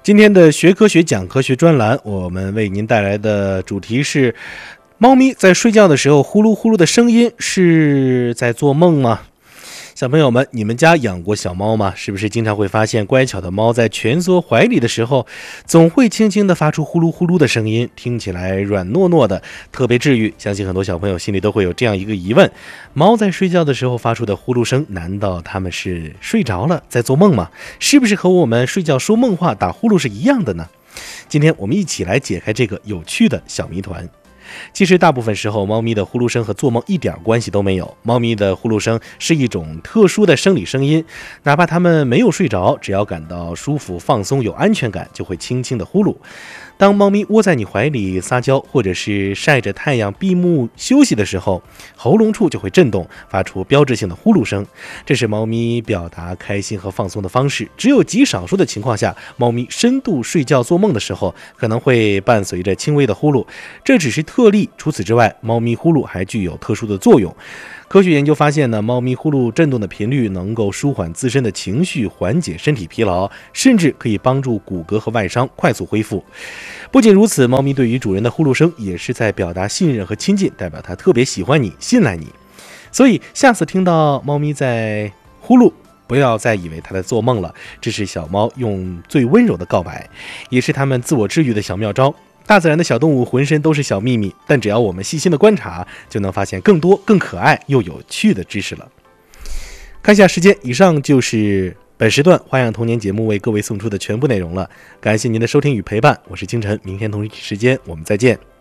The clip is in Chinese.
今天的学科学讲科学专栏，我们为您带来的主题是：猫咪在睡觉的时候呼噜呼噜的声音是在做梦吗？小朋友们，你们家养过小猫吗？是不是经常会发现乖巧的猫在蜷缩怀里的时候，总会轻轻地发出呼噜呼噜的声音，听起来软糯糯的，特别治愈。相信很多小朋友心里都会有这样一个疑问：猫在睡觉的时候发出的呼噜声，难道它们是睡着了在做梦吗？是不是和我们睡觉说梦话打呼噜是一样的呢？今天我们一起来解开这个有趣的小谜团。其实大部分时候，猫咪的呼噜声和做梦一点关系都没有。猫咪的呼噜声是一种特殊的生理声音，哪怕它们没有睡着，只要感到舒服、放松、有安全感，就会轻轻的呼噜。当猫咪窝在你怀里撒娇，或者是晒着太阳闭目休息的时候，喉咙处就会震动，发出标志性的呼噜声。这是猫咪表达开心和放松的方式。只有极少数的情况下，猫咪深度睡觉做梦的时候，可能会伴随着轻微的呼噜，这只是特例。除此之外，猫咪呼噜还具有特殊的作用。科学研究发现呢，猫咪呼噜震动的频率能够舒缓自身的情绪，缓解身体疲劳，甚至可以帮助骨骼和外伤快速恢复。不仅如此，猫咪对于主人的呼噜声也是在表达信任和亲近，代表它特别喜欢你，信赖你。所以下次听到猫咪在呼噜，不要再以为它在做梦了，这是小猫用最温柔的告白，也是它们自我治愈的小妙招。大自然的小动物浑身都是小秘密，但只要我们细心的观察，就能发现更多更可爱又有趣的知识了。看一下时间，以上就是本时段花样童年节目为各位送出的全部内容了。感谢您的收听与陪伴，我是清晨，明天同一时间我们再见。